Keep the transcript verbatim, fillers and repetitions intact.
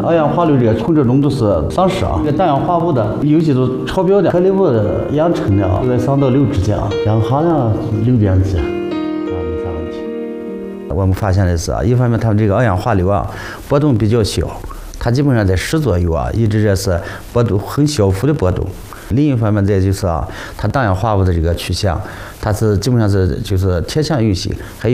二氧化硫这个控制浓度是丧失啊。这个氮氧化物的有几种超标的，颗粒物的氧沉量就在三到六之间啊，氧含量六点几啊，没啥问题。我们发现的是啊，一方面它们这个二氧化硫啊波动比较小，它基本上在十左右啊，一直这是波动很小幅的波动。另一方面再就是啊，它氮氧化物的这个取向，它是基本上是就是贴向运行，还有。